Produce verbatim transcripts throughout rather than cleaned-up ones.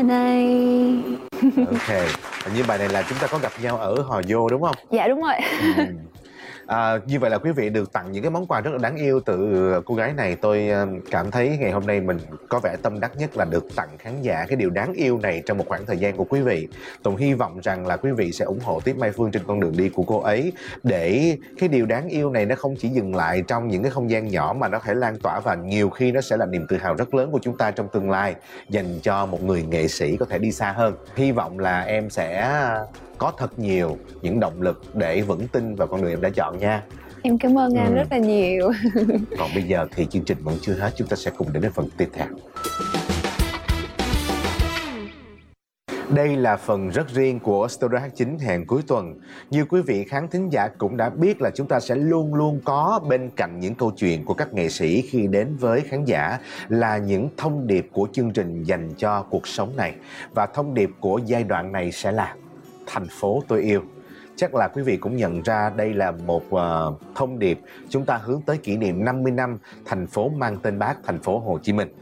Này. Ok, hình như bài này là chúng ta có gặp nhau ở Hò Vô đúng không? Dạ đúng rồi. Ừ. À, như vậy là quý vị được tặng những cái món quà rất là đáng yêu từ cô gái này. Tôi cảm thấy ngày hôm nay mình có vẻ tâm đắc nhất là được tặng khán giả cái điều đáng yêu này trong một khoảng thời gian của quý vị. Tùng hy vọng rằng là quý vị sẽ ủng hộ tiếp Mai Phương trên con đường đi của cô ấy, để cái điều đáng yêu này nó không chỉ dừng lại trong những cái không gian nhỏ mà nó phải lan tỏa, và nhiều khi nó sẽ là niềm tự hào rất lớn của chúng ta trong tương lai dành cho một người nghệ sĩ có thể đi xa hơn. Hy vọng là em sẽ có thật nhiều những động lực để vững tin vào con đường em đã chọn nha. Em cảm ơn anh ừ. rất là nhiều. Còn bây giờ thì chương trình vẫn chưa hết, chúng ta sẽ cùng đến với phần tiếp theo. Đây là phần rất riêng của Studio hát chín hẹn cuối tuần. Như quý vị khán thính giả cũng đã biết là chúng ta sẽ luôn luôn có bên cạnh những câu chuyện của các nghệ sĩ khi đến với khán giả là những thông điệp của chương trình dành cho cuộc sống này. Và thông điệp của giai đoạn này sẽ là thành phố tôi yêu. Chắc là quý vị cũng nhận ra đây là một uh, thông điệp chúng ta hướng tới kỷ niệm năm mươi năm thành phố mang tên Bác, thành phố Hồ Chí Minh.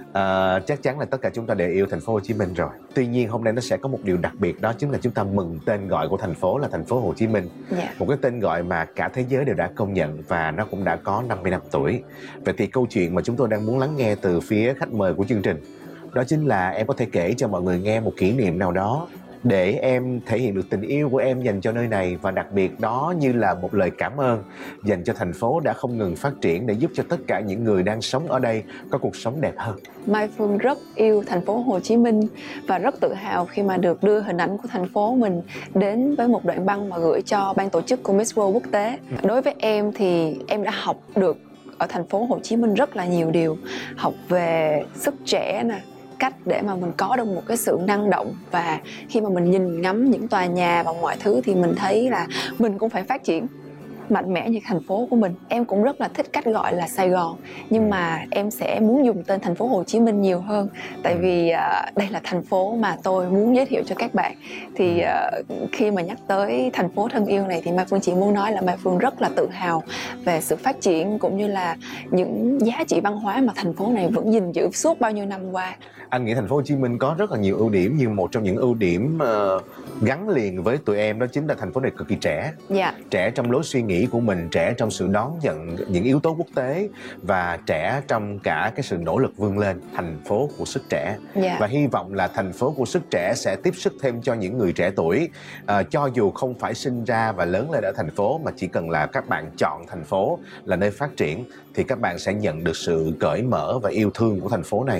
À, chắc chắn là tất cả chúng ta đều yêu thành phố Hồ Chí Minh rồi. Tuy nhiên hôm nay nó sẽ có một điều đặc biệt, đó chính là chúng ta mừng tên gọi của thành phố là thành phố Hồ Chí Minh. Yeah. Một cái tên gọi mà cả thế giới đều đã công nhận và nó cũng đã có năm mươi năm tuổi. Vậy thì câu chuyện mà chúng tôi đang muốn lắng nghe từ phía khách mời của chương trình, đó chính là em có thể kể cho mọi người nghe một kỷ niệm nào đó để em thể hiện được tình yêu của em dành cho nơi này, và đặc biệt đó như là một lời cảm ơn dành cho thành phố đã không ngừng phát triển để giúp cho tất cả những người đang sống ở đây có cuộc sống đẹp hơn. Mai Phương rất yêu thành phố Hồ Chí Minh và rất tự hào khi mà được đưa hình ảnh của thành phố mình đến với một đoạn băng mà gửi cho ban tổ chức của Miss World quốc tế. Đối với em thì em đã học được ở thành phố Hồ Chí Minh rất là nhiều điều, học về sức trẻ nè, cách để mà mình có được một cái sự năng động, và khi mà mình nhìn ngắm những tòa nhà và mọi thứ thì mình thấy là mình cũng phải phát triển mạnh mẽ như thành phố của mình. Em cũng rất là thích cách gọi là Sài Gòn, nhưng mà em sẽ muốn dùng tên thành phố Hồ Chí Minh nhiều hơn, tại vì uh, đây là thành phố mà tôi muốn giới thiệu cho các bạn. Thì uh, khi mà nhắc tới thành phố thân yêu này thì Mai Phương chỉ muốn nói là Mai Phương rất là tự hào về sự phát triển cũng như là những giá trị văn hóa mà thành phố này vẫn gìn giữ suốt bao nhiêu năm qua. Anh nghĩ thành phố Hồ Chí Minh có rất là nhiều ưu điểm, nhưng một trong những ưu điểm uh, gắn liền với tụi em đó chính là thành phố này cực kỳ trẻ. Yeah. Trẻ trong lối suy nghĩ của mình, trẻ trong sự đón nhận những yếu tố quốc tế, và trẻ trong cả cái sự nỗ lực vươn lên. Thành phố của sức trẻ. Yeah. Và hy vọng là thành phố của sức trẻ sẽ tiếp sức thêm cho những người trẻ tuổi, uh, cho dù không phải sinh ra và lớn lên ở thành phố, mà chỉ cần là các bạn chọn thành phố là nơi phát triển, thì các bạn sẽ nhận được sự cởi mở và yêu thương của thành phố này.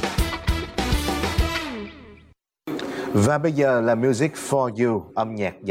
Và bây giờ là Music for You, âm nhạc